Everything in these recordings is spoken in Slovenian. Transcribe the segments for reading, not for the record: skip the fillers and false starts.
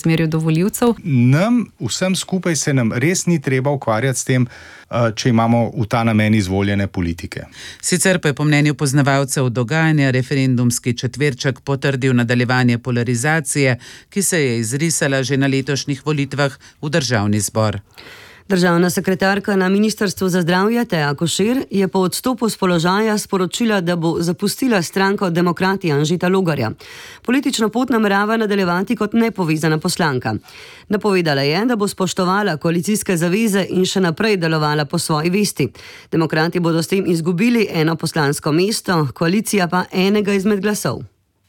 usmeril do volivcev? Vsem skupaj se nam res ni treba ukvarjati s tem, če imamo v ta namen izvoljene politike. Sicer pa je po mnenju poznavalcev dogajanja referendumski četverček potrdil nadaljevanje polarizacije, ki se je izrisala že na letošnjih volitvah v Državni zbor. Državna sekretarka na Ministrstvu za zdravje Teja Košir je po odstopu z položaja sporočila, da bo zapustila stranko Demokrati Anžeta Logarja. Politično pot namerava nadaljevati kot nepovezana poslanka. Napovedala je, da bo spoštovala koalicijske zaveze in še naprej delovala po svoji vesti. Demokrati bodo s tem izgubili eno poslansko mesto, koalicija pa enega izmed glasov.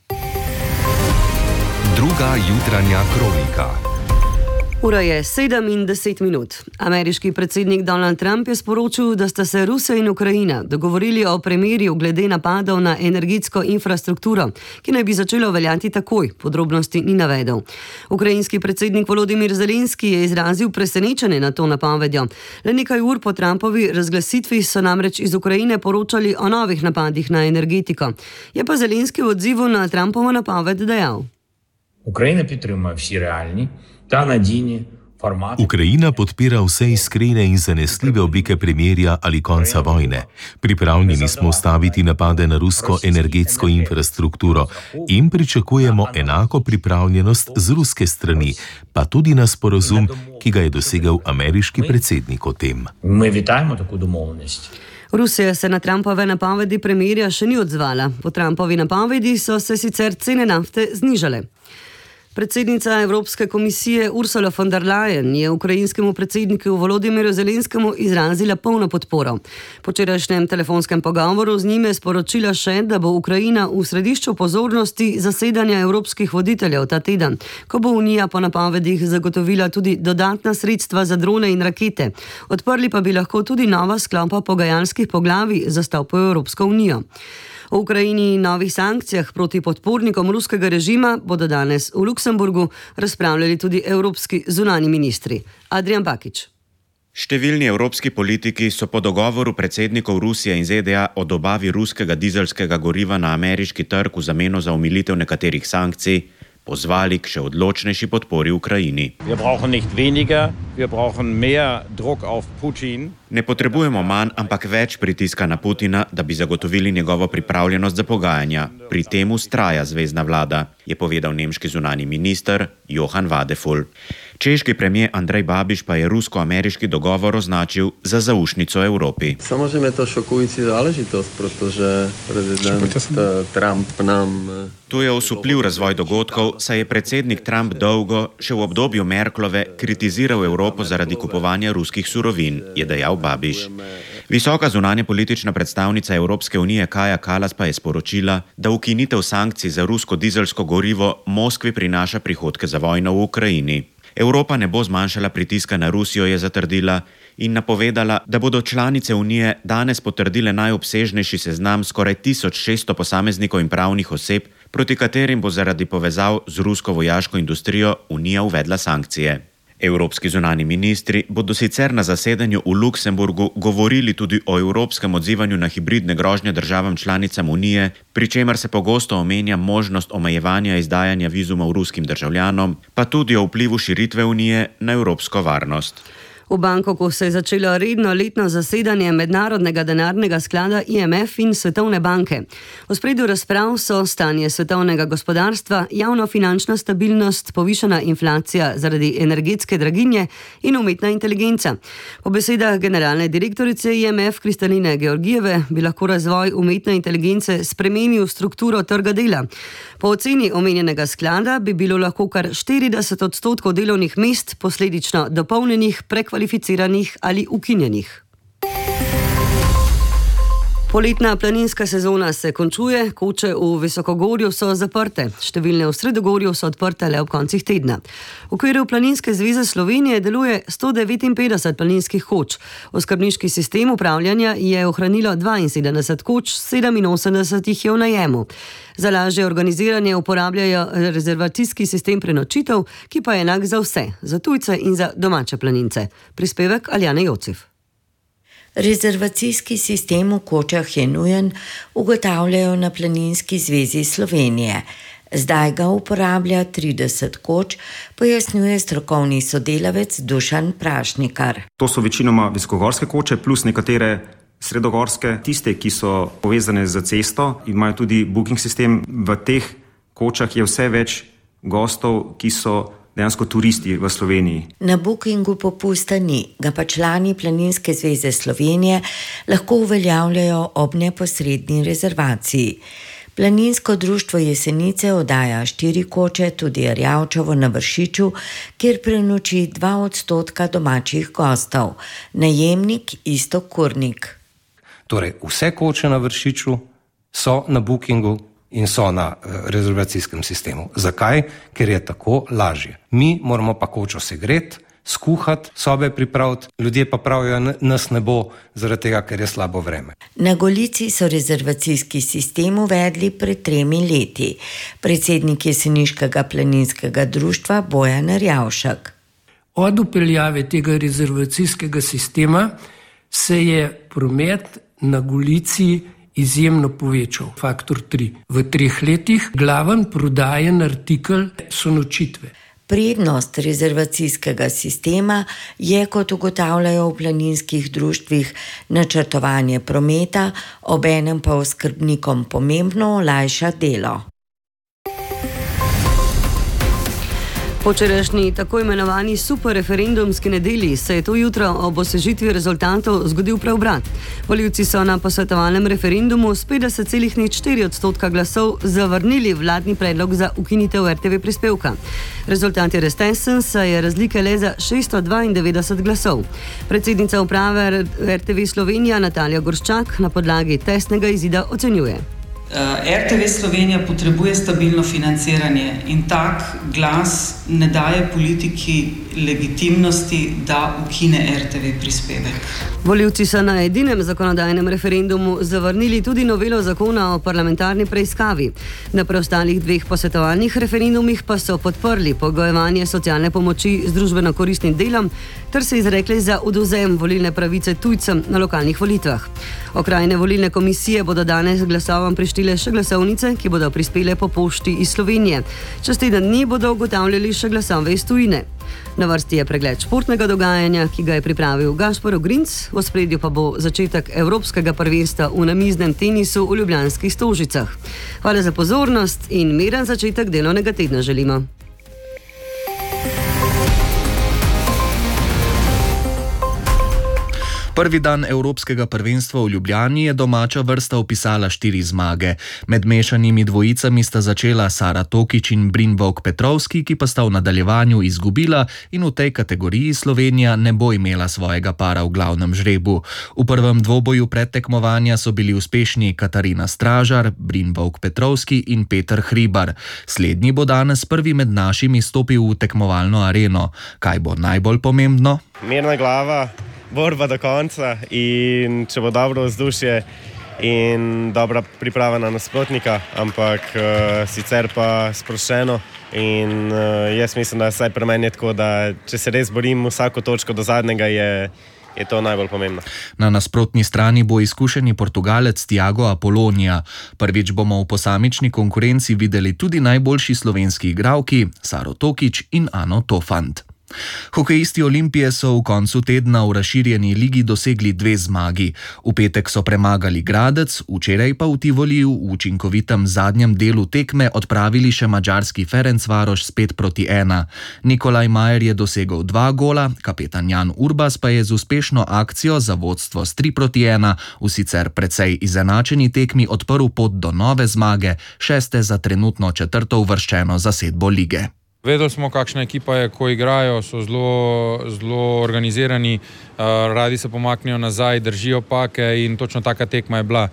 Druga jutranja kronika. Ura je 7:10. Ameriški predsednik Donald Trump je sporočil, da sta se Rusija in Ukrajina dogovorili o premirju glede napadov na energetsko infrastrukturo, ki naj bi začelo veljati takoj, podrobnosti ni navedel. Ukrajinski predsednik Volodymyr Zelenski je izrazil presenečenje na to napovedjo. Le nekaj ur po Trumpovi razglasitvi so namreč iz Ukrajine poročali o novih napadih na energetiko. Je pa Zelenski v odzivu na Trumpovo napoved dejal: Ukrajina підтримує всі реальні та надійні формати. Ukrajina podpira vse iskrene in zanesljive oblike premirja ali konca vojne. Pripravljeni smo ustaviti napade na rusko energetsko infrastrukturo in pričakujemo enako pripravljenost z ruske strani, pa tudi na sporazum, ki ga je dosegel ameriški predsednik o tem. Ми вітаємо таку домовленість. Rusija se na Trumpove napovedi premirja še ni odzvala. Po Trumpovi napovedi so se sicer cene nafte znižale. Predsednica Evropske komisije Ursula von der Leyen je ukrajinskemu predsedniku Volodymyru Zelenskemu izrazila polno podporo. Po včerajšnjem telefonskem pogovoru z njim je sporočila še, da bo Ukrajina v središču pozornosti zasedanja evropskih voditeljev ta teden, ko bo Unija po napovedih zagotovila tudi dodatna sredstva za drone in rakete. Odprli pa bi lahko tudi nova sklopa pogajalskih poglavij za vstop v Evropsko unijo. O Ukrajini in novih sankcijah proti podpornikom ruskega režima bodo danes v Luksemburgu razpravljali tudi evropski zunanji ministri. Adrian Bakić. Številni evropski politiki so po dogovoru predsednikov Rusije in ZDA o dobavi ruskega dizelskega goriva na ameriški trg v zameno za omilitev nekaterih sankcij pozvali k še odločnejši podpori Ukrajini. Ne potrebujemo manj, ampak več pritiska na Putina, da bi zagotovili njegovo pripravljenost za pogajanja. Pri tem vztraja zvezna vlada, je povedal nemški zunanji minister Johann Vadeful. Češki premijer Andrej Babiš pa je rusko-ameriški dogovor označil za zaušnico Evropi. Samozřejmě to šokující záležitost, protože prezident Trump nám... To je osupljiv razvoj dogodkov, saj je predsednik Trump dolgo, še v obdobju Merklove, kritiziral Evropo zaradi kupovanja ruskih surovin, je dejal Babiš. Visoka zunanja politična predstavnica Evropske unije Kaja Kallas pa je sporočila, da ukinitev sankcij za rusko dizelsko gorivo Moskvi prinaša prihodke za vojno v Ukrajini. Evropa ne bo zmanjšala pritiska na Rusijo, je zatrdila in napovedala, da bodo članice Unije danes potrdile najobsežnejši seznam skoraj 1600 posameznikov in pravnih oseb, proti katerim bo zaradi povezav z rusko vojaško industrijo Unija uvedla sankcije. Evropski zunani ministri bodo sicer na zasedanju v Luksemburgu govorili tudi o evropskem odzivanju na hibridne grožnje državam članicam Unije, pri čemer se pogosto omenja možnost omejevanja izdajanja vizumov ruskim državljanom, pa tudi o vplivu širitve Unije na evropsko varnost. V Bangkoku se je začelo redno letno zasedanje Mednarodnega denarnega sklada IMF in Svetovne banke. V ospredju razprav so stanje svetovnega gospodarstva, javnofinančna stabilnost, povišana inflacija zaradi energetske draginje in umetna inteligenca. Po besedah generalne direktorice IMF Kristaline Georgijeve bi lahko razvoj umetne inteligence spremenil strukturo trga dela. Po oceni omenjenega sklada bi bilo lahko kar 40% delovnih mest posledično dopolnjenih, prekvalificiranih ali ukinjenih. Poletna planinska sezona se končuje, koče v Visokogorju so zaprte, številne v Sredogorju so odprte le ob koncih tedna. V okviru Planinske zveze Slovenije deluje 159 planinskih koč. Oskrbniški sistem upravljanja je ohranilo 72 koč, 87 jih je v najemu. Za lažje organiziranje uporabljajo rezervacijski sistem prenočitev, ki pa je enak za vse, za tujce in za domače planince. Prispevek Aljane Jocif. Rezervacijski sistem v kočah je nujen, ugotavljajo na Planinski zvezi Slovenije. Zdaj ga uporablja 30 koč, pojasnjuje strokovni sodelavec Dušan Prašnikar. To so večinoma visokogorske koče plus nekatere sredogorske, tiste, ki so povezane z cesto in imajo tudi booking sistem. V teh kočah je vse več gostov, ki so dejansko turisti v Sloveniji. Na bookingu popusta ni, ga pa člani Planinske zveze Slovenije lahko uveljavljajo ob neposredni rezervaciji. Planinsko društvo Jesenice oddaja 4 koče, tudi Erjavčevo na Vršiču, kjer prenoči 2% domačih gostov. Najemnik Iztok Kurnik. Torej, vse koče na Vršiču so na bookingu in so na rezervacijskem sistemu. Zakaj? Ker je tako lažje. Mi moramo pa kočo segreti, skuhati, sobe pripraviti, ljudje pa pravijo, nas ne bo zaradi tega, ker je slabo vreme. Na Golici so rezervacijski sistem uvedli pred 3 leti. Predsednik Jeseniškega planinskega društva Bojan Erjavšek. Od upeljave tega rezervacijskega sistema se je promet na Golici izjemno povečal, faktor 3. V 3 letih glaven prodajen artikel so nočitve. Prednost rezervacijskega sistema je, kot ugotavljajo v planinskih društvih, načrtovanje prometa, obenem pa oskrbnikom pomembno olajša delo. Po včerajšnji tako imenovani super referendumski nedelji se je to jutro ob osvežitvi rezultatov zgodil preobrat. Volivci so na posvetovalnem referendumu s 50,4% glasov zavrnili vladni predlog za ukinitev RTV prispevka. Rezultat je res tesen, saj je razlike le za 692 glasov. Predsednica uprave RTV Slovenija Natalija Gorščak na podlagi tesnega izida ocenjuje. RTV Slovenija potrebuje stabilno financiranje in tak glas ne daje politiki legitimnosti, da ukine RTV prispevek. Volivci so na edinem zakonodajnem referendumu zavrnili tudi novelo zakona o parlamentarni preiskavi. Na preostalih 2 posvetovalnih referendumih pa so podprli pogojevanje socialne pomoči z družbeno koristnim delom ter se izrekli za odvzem volilne pravice tujcem na lokalnih volitvah. Okrajne volilne komisije bodo danes glasovam prištile še glasovnice, ki bodo prispele po pošti iz Slovenije. Čez teden dni bodo ugotavljali še glasove iz tujine. Na vrsti je pregled športnega dogajanja, ki ga je pripravil Gašper Ogrinc, v ospredju pa bo začetek Evropskega prvenstva v namiznem tenisu v Ljubljanskih Stožicah. Hvala za pozornost in miren začetek delovnega tedna želimo. Prvi dan Evropskega prvenstva v Ljubljani je domača vrsta vpisala 4 zmage. Med mešanimi dvojicami sta začela Sara Tokić in Brynvolk Petrovski, ki pa sta v nadaljevanju izgubila in v tej kategoriji Slovenija ne bo imela svojega para v glavnem žrebu. V prvem dvoboju predtekmovanja so bili uspešni Katarina Stražar, Brynvolk Petrovski in Peter Hribar. Slednji bo danes prvi med našimi stopil v tekmovalno areno. Kaj bo najbolj pomembno? Mirna glava, borba do konca in če bo dobro vzdušje in dobra priprava na nasprotnika, ampak sicer pa sproščeno in jaz mislim, da vsaj pri meni je tako, da če se res borim vsako točko do zadnjega, je to najbolj pomembno. Na nasprotni strani bo izkušeni Portugalec Tiago Apolonija. Prvič bomo v posamični konkurenci videli tudi najboljši slovenski igralki Saro Tokić in Ano Tofant. Hokejisti Olimpije so v koncu tedna v razširjeni ligi dosegli 2 zmagi. V petek so premagali Gradec, včeraj pa v Tivoliju v učinkovitem zadnjem delu tekme odpravili še madžarski Ferencvaroš s 5-1. Nikolaj Majer je dosegel 2 gola, kapetan Jan Urbas pa je z uspešno akcijo za vodstvo s 3-1 v sicer precej izenačeni tekmi odprl pot do nove zmage, 6. za trenutno 4. uvrščeno zasedbo lige. Vedeli smo, kakšna ekipa je, ko igrajo, so zelo organizirani, radi se pomaknejo nazaj, držijo pake in točno taka tekma je bila.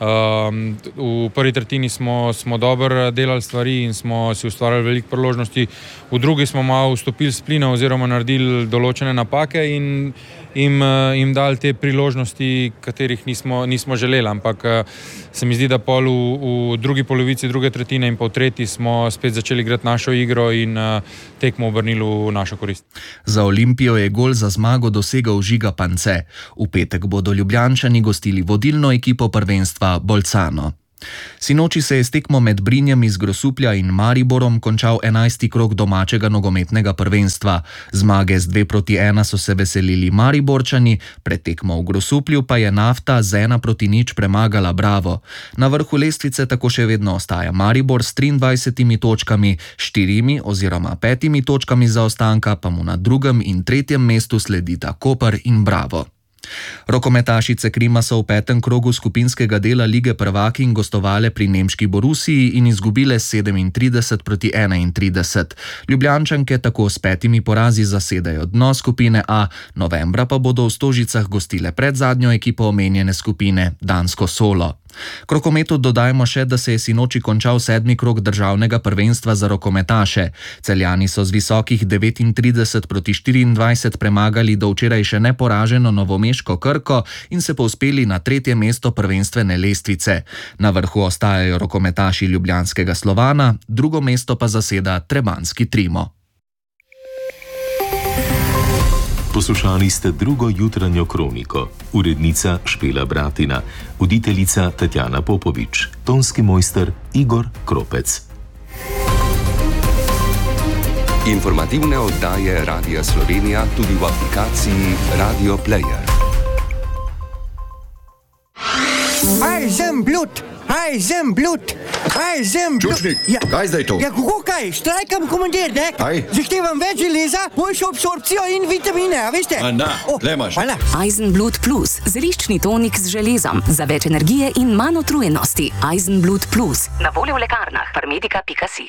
V prvi tretjini smo dobro delali stvari in smo si ustvarjali veliko priložnosti, v drugi smo malo vstopili s plina oziroma naredili določene napake in jim dali te priložnosti, katerih nismo želeli, ampak se mi zdi, da pol v drugi polovici druge tretjine in pa v tretji smo spet začeli igrati našo igro in tekmo obrnili v našo korist. Za Olimpijo je gol za zmago dosegel Žiga Pance. V petek bodo Ljubljančani gostili vodilno ekipo prvenstva Bolzano. Sinoči se je s tekmo med Brinjem iz Grosuplja in Mariborom končal 11. krog domačega nogometnega prvenstva. Zmage z 2-1 so se veselili Mariborčani, pred tekmo v Grosuplju pa je Nafta z 1-0 premagala Bravo. Na vrhu lestvice tako še vedno ostaja Maribor s 23 točkami, 4 oziroma 5 točkami zaostanka pa mu na drugem in tretjem mestu sledita Koper in Bravo. Rokometašice Krima so v 5. krogu skupinskega dela Lige prvakinj gostovale pri nemški Borussiji in izgubile 37-31. Ljubljančanke tako s 5 porazi zasedajo dno skupine A, novembra pa bodo v Stožicah gostile predzadnjo ekipo omenjene skupine, dansko Solo. K rokometu dodajmo še, da se je sinoči končal 7. krog državnega prvenstva za rokometaše. Celjani so z visokih 39-24 premagali do včeraj še neporaženo novomeško Krko in se povzpeli na 3. mesto prvenstvene lestvice. Na vrhu ostajajo rokometaši ljubljanskega Slovana, drugo mesto pa zaseda trebanski Trimo. Poslušali ste drugo jutranjo kroniko. Urednica Špela Bratina, voditeljica Tatjana Popovič, tonski mojster Igor Kropec. Informativne oddaje Radia Slovenija tudi v aplikaciji Radio Player. Aj, zem blud! Aj, zem blud! Aj, zem blud! Čučnik, kaj zdaj to? Ja, kako kaj? Štrajkam, komandir, ne? Aj. Zahtevam več železa, boljšo absorpcijo in vitamine, a veste? Le imaš. Eisenblut Plus, zeliščni tonik z železom, za več energije in manj utrujenosti. Eisenblut Plus, na voljo v lekarnah, parmedica.si.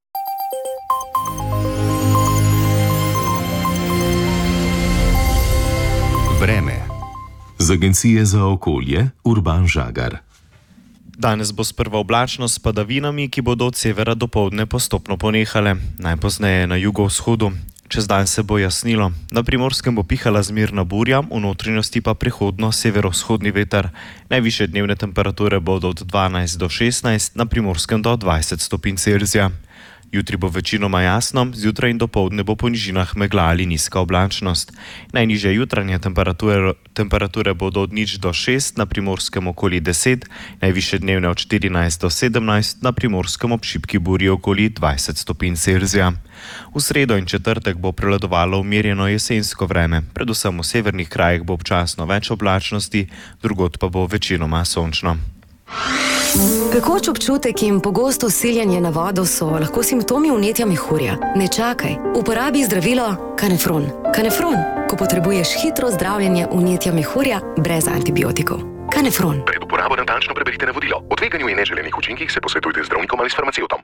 Vreme. Z Agencije za okolje Urban Žagar. Danes bo sprva oblačno s padavinami, ki bodo od severa do poldne postopno ponehale, najpozneje na jugovzhodu. Čez dan se bo jasnilo. Na Primorskem bo pihala zmerna burja, v notranjosti pa prehodno severovzhodni veter. Najvišje dnevne temperature bodo od 12 do 16, na Primorskem do 20 stopinj Celzija. Jutri bo večinoma jasno, zjutraj in dopoldne bo po nižinah megla ali nizka oblačnost. Najnižje jutranje temperature bodo od 0 do 6, na Primorskem okoli 10, najvišje dnevne od 14 do 17, na Primorskem ob šibki burji okoli 20 stopinj Celzija. V sredo in četrtek bo prevladovalo umirjeno jesensko vreme, predvsem v severnih krajih bo občasno več oblačnosti, drugod pa bo večinoma sončno. Pekoč občutek in pogosto siljenje na vodo so lahko simptomi vnetja mehurja. Ne čakaj, uporabi zdravilo Kanefron. Kanefron, ko potrebuješ hitro zdravljenje vnetja mehurja brez antibiotikov. Kanefron. Pred uporabo natančno preberite navodilo. O tveganju in neželenih učinkih se posvetujte z zdravnikom ali s farmacevtom.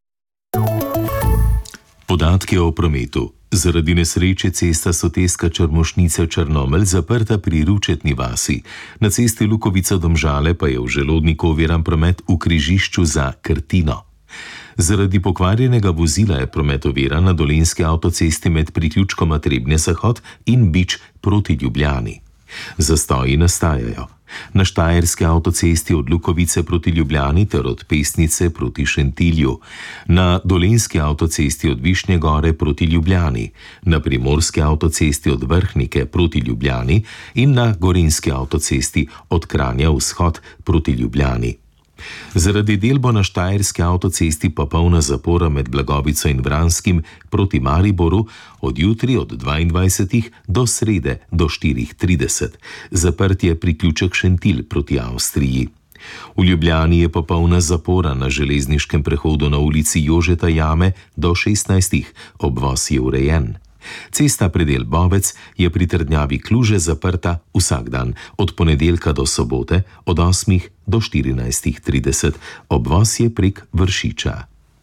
Podatki o prometu. Zaradi nesreče cesta Soteska Črmošnica-Črnomelj zaprta pri Ručetni vasi. Na cesti Lukovica-Domžale pa je v Želodniku oviran promet v križišču za Krtino. Zaradi pokvarjenega vozila je promet oviran na Dolenjski avtocesti med priključkoma Trebnje-Zahod in Bič proti Ljubljani. Zastoji nastajajo. Na Štajerski avtocesti od Lukovice proti Ljubljani ter od Pesnice proti Šentilju, na Dolenjski avtocesti od Višnje Gore proti Ljubljani, na Primorski avtocesti od Vrhnike proti Ljubljani in na Gorenjski avtocesti od Kranja vzhod proti Ljubljani. Zaradi del bo na Štajerski avtocesti popolna zapora med Blagovico in Vranskim proti Mariboru od jutri od 22. do srede do 4:30. Zaprt je priključek Šentilj proti Avstriji. V Ljubljani je popolna zapora na železniškem prehodu na ulici Jožeta Jame do 16. Obvoz je urejen. Cesta predel Bovec je pri trdnjavi Kluže zaprta vsak dan, od ponedeljka do sobote, od 8. do 14:30. Obvoz je prek Vršiča.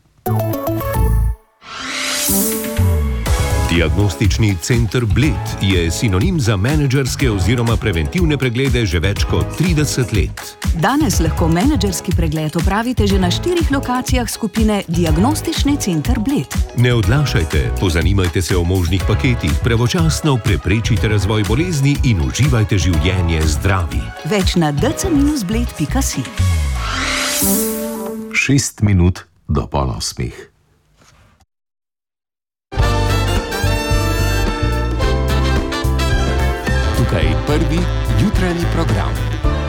Diagnostični center Bled je sinonim za menedžerske oziroma preventivne preglede že več kot 30 let. Danes lahko menedžerski pregled opravite že na 4 lokacijah skupine Diagnostični center Bled. Ne odlašajte, pozanimajte se o možnih paketih, pravočasno preprečite razvoj bolezni in uživajte življenje zdravi. Več na dc-bled.si. 6 minut do 7:30. Tukaj prvi jutranji program.